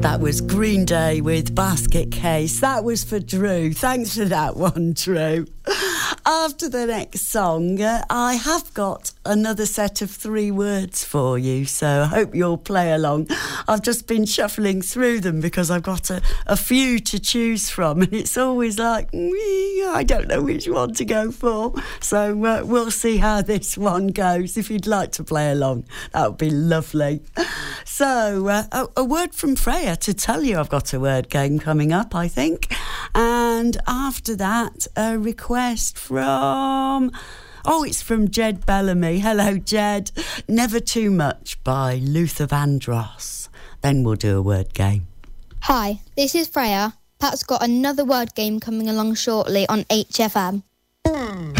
That was Green Day with Basket Case. That was for Drew. Thanks for that one, Drew. After the next song, I have got another set of 3 words for you, so I hope you'll play along. I've just been shuffling through them because I've got a few to choose from, and it's always like, I don't know which one to go for. So we'll see how this one goes. If you'd like to play along, that would be lovely. So, a word from Freya to tell you I've got a word game coming up, I think. And after that, a request from... Oh, it's from Jed Bellamy. Hello, Jed. Never Too Much by Luther Vandross. Then we'll do a word game. Hi, this is Freya. Pat's got another word game coming along shortly on HFM.